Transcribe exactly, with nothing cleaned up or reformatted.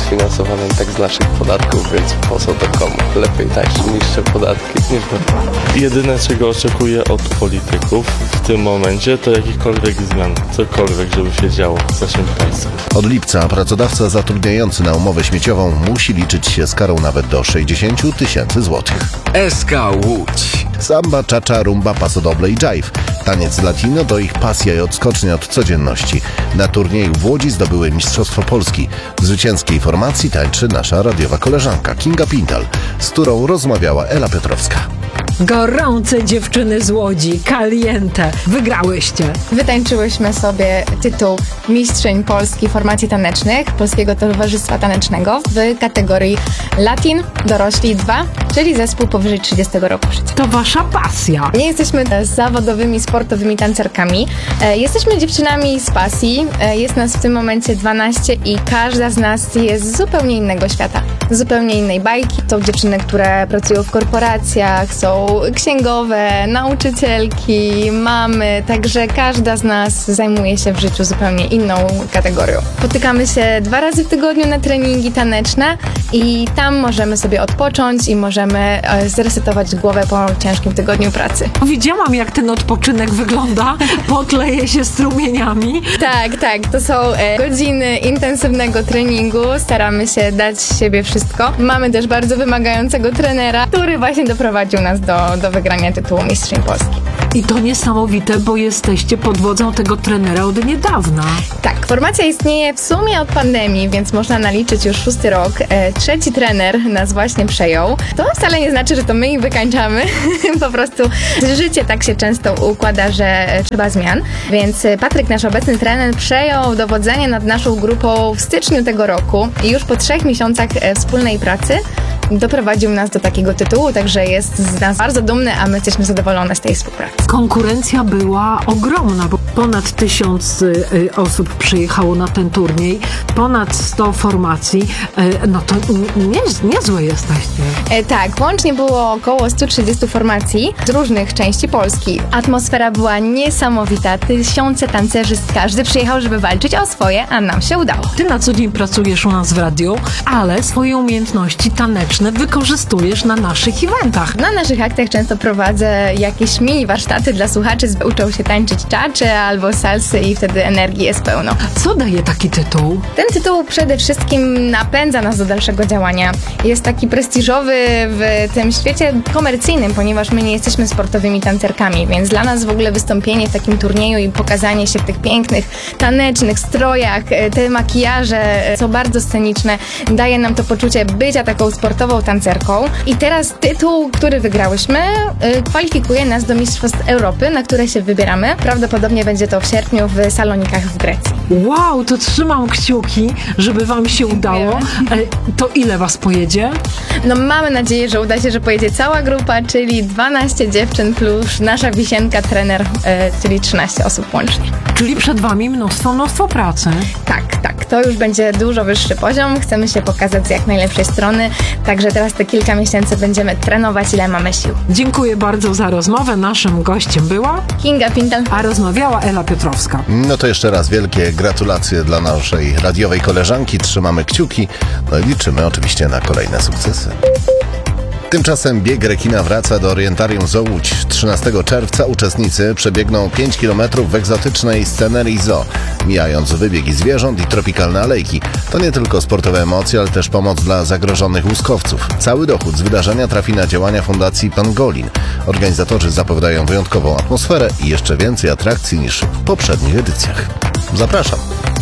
sfinansowane i tak z naszych podatków, więc po co to komu? Lepiej tańsze, niższe podatki niż dodatki. Jedyne, czego oczekuję od polityków w tym momencie, to jakichkolwiek zmian, cokolwiek, żeby się działo w naszym państwie. Od lipca pracodawca zatrudniający na umowę śmieciową musi liczyć się z karą nawet do sześćdziesiąt tysięcy złotych. S K Łódź. Samba, czacza, rumba, pasodoble i jive. Taniec latino to ich pasja i odskocznia od codzienności. Na turnieju w Łodzi zdobyły Mistrzostwo Polski. W zwycięskiej formacji tańczy nasza radiowa koleżanka Kinga Pintal, z którą rozmawiała Ela Piotrowska. Gorące dziewczyny z Łodzi, caliente, wygrałyście. Wytańczyłyśmy sobie tytuł Mistrzyń Polski Formacji Tanecznych Polskiego Towarzystwa Tanecznego w kategorii Latin Dorośli dwa, czyli zespół powyżej trzydziestego roku życia. To wasza pasja. Nie jesteśmy zawodowymi, sportowymi tancerkami. E, jesteśmy dziewczynami z pasji. E, jest nas w tym momencie dwanaście i każda z nas jest z zupełnie innego świata. Z zupełnie innej bajki. Są dziewczyny, które pracują w korporacjach, są księgowe, nauczycielki, mamy, także każda z nas zajmuje się w życiu zupełnie inną kategorią. Spotykamy się dwa razy w tygodniu na treningi taneczne i tam możemy sobie odpocząć i możemy zresetować głowę po ciężkim tygodniu pracy. Widziałam, jak ten odpoczynek wygląda, potleje się strumieniami. Tak, tak, to są godziny intensywnego treningu, staramy się dać z siebie wszystko. Mamy też bardzo wymagającego trenera, który właśnie doprowadził nas do, do wygrania tytułu Mistrzyń Polski. I to niesamowite, bo jesteście pod wodzą tego trenera od niedawna. Tak, formacja istnieje w sumie od pandemii, więc można naliczyć już szósty rok. E, trzeci trener nas właśnie przejął. To wcale nie znaczy, że to my ich wykańczamy. Po prostu życie tak się często układa, że trzeba zmian. Więc Patryk, nasz obecny trener, przejął dowodzenie nad naszą grupą w styczniu tego roku i już po trzech miesiącach wspólnej pracy doprowadził nas do takiego tytułu, także jest z nas bardzo dumny, a my jesteśmy zadowolone z tej współpracy. Konkurencja była ogromna, bo ponad tysiąc y, osób przyjechało na ten turniej, ponad sto formacji, y, no to nie, niezłe jesteście. E, tak, łącznie było około sto trzydzieści formacji z różnych części Polski. Atmosfera była niesamowita, tysiące tancerzy, każdy przyjechał, żeby walczyć o swoje, a nam się udało. Ty na co dzień pracujesz u nas w radiu, ale swoje umiejętności taneczne wykorzystujesz na naszych eventach. Na naszych akcjach często prowadzę jakieś mini warsztaty dla słuchaczy, uczą się tańczyć czacze albo salsy i wtedy energii jest pełno. Co daje taki tytuł? Ten tytuł przede wszystkim napędza nas do dalszego działania. Jest taki prestiżowy w tym świecie komercyjnym, ponieważ my nie jesteśmy sportowymi tancerkami, więc dla nas w ogóle wystąpienie w takim turnieju i pokazanie się w tych pięknych, tanecznych strojach, te makijaże są bardzo sceniczne, daje nam to poczucie bycia taką sportową tancerką. I teraz tytuł, który wygrałyśmy, kwalifikuje nas do Mistrzostw Europy, na które się wybieramy. Prawdopodobnie będzie to w sierpniu w Salonikach w Grecji. Wow, to trzymam kciuki, żeby wam się udało. E, to ile was pojedzie? No mamy nadzieję, że uda się, że pojedzie cała grupa, czyli dwanaście dziewczyn plus nasza wisienka, trener, e, czyli trzynaście osób łącznie. Czyli przed wami mnóstwo, mnóstwo pracy. Tak, tak. To już będzie dużo wyższy poziom. Chcemy się pokazać z jak najlepszej strony, także teraz te kilka miesięcy będziemy trenować, ile mamy sił. Dziękuję bardzo za rozmowę. Naszym gościem była Kinga Pintal, a rozmawiała Ela Piotrowska. No to jeszcze raz wielkie gratulacje dla naszej radiowej koleżanki. Trzymamy kciuki, no i liczymy oczywiście na kolejne sukcesy. Tymczasem bieg rekina wraca do Orientarium Zoo Łódź. trzynastego czerwca uczestnicy przebiegną pięć kilometrów w egzotycznej scenerii zoo, mijając wybiegi zwierząt i tropikalne alejki. To nie tylko sportowe emocje, ale też pomoc dla zagrożonych łuskowców. Cały dochód z wydarzenia trafi na działania Fundacji Pangolin. Organizatorzy zapowiadają wyjątkową atmosferę i jeszcze więcej atrakcji niż w poprzednich edycjach. Zapraszam!